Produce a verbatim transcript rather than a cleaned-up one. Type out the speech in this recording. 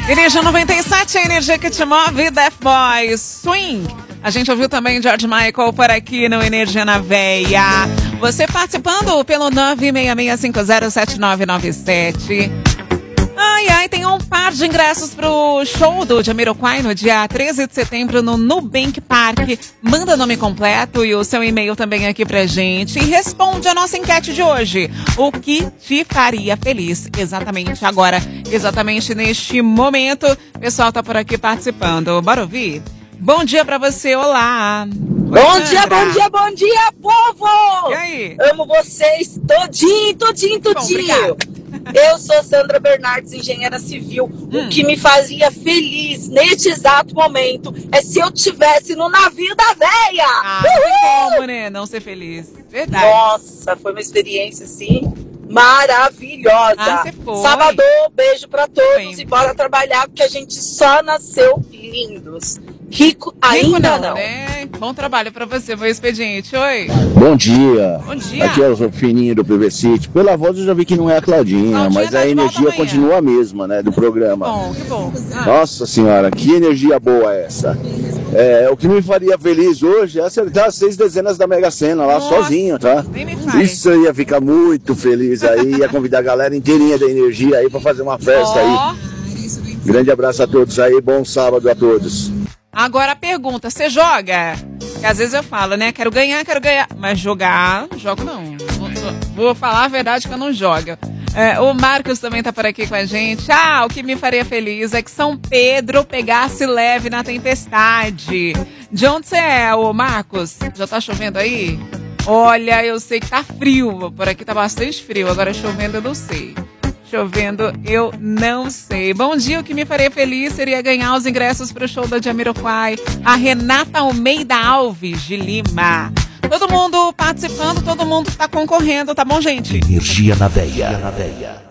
Energia noventa e sete, a energia que te move, Death Boys, Swing. A gente ouviu também George Michael por aqui no Energia na Veia. Você participando pelo nove seis seis cinco zero sete nove nove sete. Ai, ai, tem um par de ingressos pro show do Jamiroquai no dia treze de setembro no Nubank Park. Manda nome completo e o seu e-mail também aqui pra gente. E responde a nossa enquete de hoje. O que te faria feliz exatamente agora, exatamente neste momento? O pessoal tá por aqui participando. Bora ouvir? Bom dia pra você, olá. Bom dia, bom dia, bom dia, povo! E aí? Amo vocês todinho, todinho, todinho. Bom, eu sou Sandra Bernardes, engenheira civil. Hum. O que me fazia feliz neste exato momento é se eu estivesse no navio da véia. Ah, Uhul! Como, né? Não ser feliz. Verdade. Nossa, foi uma experiência, assim, maravilhosa. Ah, você foi. Sábado, beijo pra todos Foi. E bora trabalhar, porque a gente só nasceu lindos. Rico ainda Rico não, não. Né? Bom trabalho pra você, meu expediente. Oi. Bom dia. Bom dia. Aqui é o Fininho do P V City. Pela voz eu já vi que não é a Claudinha, Claudinha mas tá a de volta energia amanhã. continua a mesma, né, do programa. Que bom, que bom. Ah. Nossa senhora, que energia boa essa. É, o que me faria feliz hoje é acertar as seis dezenas da Mega Sena lá. Nossa, sozinho, tá? Nem me faz. Isso eu ia ficar muito feliz aí, ia convidar a galera inteirinha da energia aí pra fazer uma festa oh. aí. Grande abraço a todos aí, bom sábado a todos. Agora a pergunta, você joga? Porque às vezes eu falo, né? Quero ganhar, quero ganhar. Mas jogar, não jogo não. Vou falar a verdade que eu não jogo. É, o Marcos também tá por aqui com a gente. Ah, o que me faria feliz é que São Pedro pegasse leve na tempestade. De onde você é, ô Marcos? Já tá chovendo aí? Olha, eu sei que tá frio. Por aqui tá bastante frio. Agora chovendo eu não sei. Chovendo, eu não sei. Bom dia, o que me faria feliz seria ganhar os ingressos para o show da Jamiroquai. A Renata Almeida Alves, de Lima. Todo mundo participando, todo mundo está concorrendo, tá bom, gente? Energia na Veia.